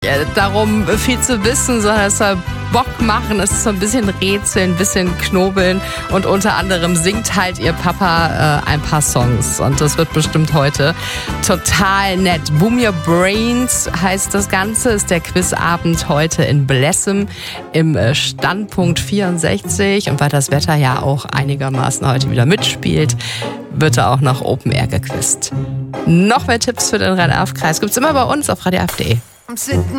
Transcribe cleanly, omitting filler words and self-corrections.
darum, viel zu wissen, sondern es soll Bock machen. Es ist so ein bisschen Rätseln, ein bisschen Knobeln und unter anderem singt halt ihr Papa ein paar Songs und das wird bestimmt heute total nett. Boom Your Brains heißt das Ganze, ist der Quizabend heute in Blessem im Standpunkt 64 und weil das Wetter ja auch einigermaßen heute wieder mitspielt, wird er auch nach Open Air gequizt. Noch mehr Tipps für den Rhein-Erft-Kreis gibt's immer bei uns auf radio.de.